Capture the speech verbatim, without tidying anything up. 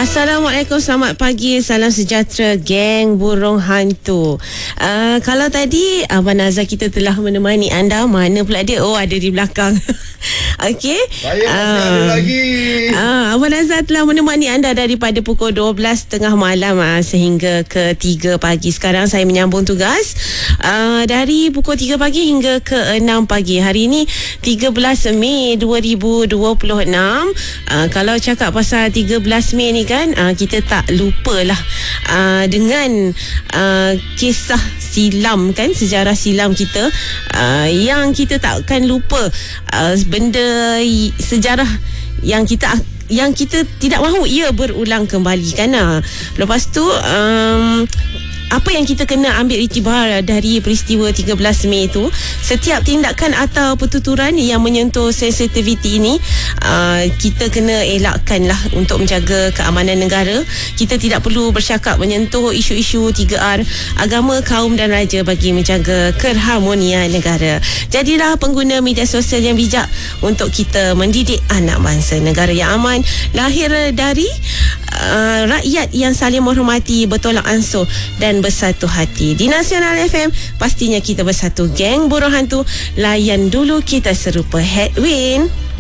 Assalamualaikum, selamat pagi, salam sejahtera geng burung hantu. Uh, kalau tadi Abang Nazar kita telah menemani anda, mana pula dia? Oh, ada di belakang. Okey. Saya masih uh, ada lagi. Uh, Abang Nazar telah menemani anda daripada pukul dua belas tiga puluh malam uh, sehingga ke tiga pagi. Sekarang saya menyambung tugas uh, dari pukul tiga pagi hingga ke enam pagi. Hari ini tiga belas Mei dua ribu dua puluh enam. Uh, kalau cakap pasal tiga belas Mei ni kan, uh, kita tak lupalah uh, dengan uh, kisah silam kan, sejarah silam kita uh, yang kita takkan lupa, uh, benda sejarah yang kita yang kita tidak mahu ia berulang kembali kan. Uh. Lepas tu um, apa yang kita kena ambil iktibar dari peristiwa tiga belas Mei itu, setiap tindakan atau pertuturan yang menyentuh sensitiviti ini, uh, kita kena elakkanlah untuk menjaga keamanan negara. Kita tidak perlu bercakap menyentuh isu-isu tiga R, agama, kaum dan raja bagi menjaga keharmonian negara. Jadilah pengguna media sosial yang bijak untuk kita mendidik anak bangsa. Negara yang aman lahir dari uh, rakyat yang saling menghormati, bertolak ansur dan bersatu hati. Di Nasional F M, pastinya kita bersatu geng burung hantu. Layan dulu kita serupa headwind.